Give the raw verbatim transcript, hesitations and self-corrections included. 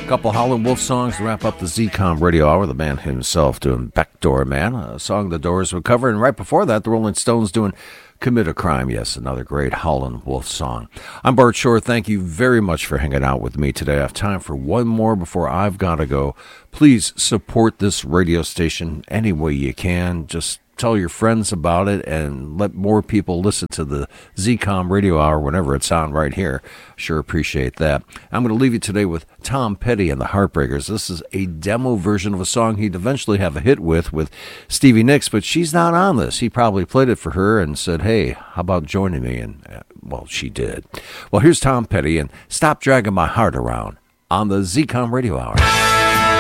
Couple Howlin' Wolf songs to wrap up the Z-Com Radio Hour. The man himself doing Backdoor Man, a song the Doors would cover. And right before that, the Rolling Stones doing Commit a Crime. Yes, another great Howlin' Wolf song. I'm Bart Shore. Thank you very much for hanging out with me today. I have time for one more before I've got to go. Please support this radio station any way you can. Just tell your friends about it and let more people listen to the Z-Com Radio Hour whenever it's on right here. Sure appreciate that. I'm going to leave you today with Tom Petty and the Heartbreakers. This is a demo version of a song he'd eventually have a hit with, with Stevie Nicks, but she's not on this. He probably played it for her and said, hey, how about joining me? And, uh, well, she did. Well, here's Tom Petty and Stop Dragging My Heart Around on the Z-Com Radio Hour.